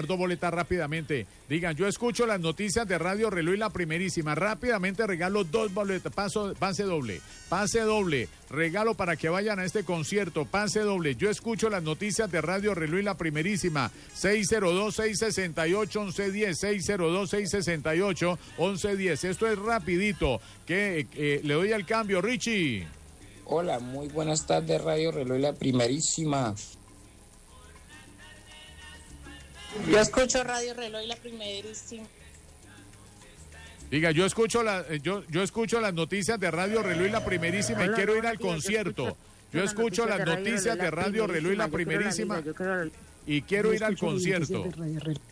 dos boletas rápidamente. Digan, yo escucho las noticias de Radio Reloj y La Primerísima. Rápidamente regalo dos boletas. Pase doble. Regalo para que vayan a este concierto. Pase doble. Yo escucho las noticias de Radio Reloj y La Primerísima. 602-668-1110. 602-668-1110. Esto es rapidito. Que le doy al cambio, Richie. Hola, muy buenas tardes, Radio Reloj y La Primerísima. Yo escucho Radio Reloj y La Primerísima. Diga, yo escucho las noticias de Radio Reloj y La Primerísima. Hola, y quiero ir al días, concierto. Yo escucho las noticias de Radio Reloj y La Primerísima y quiero ir al concierto.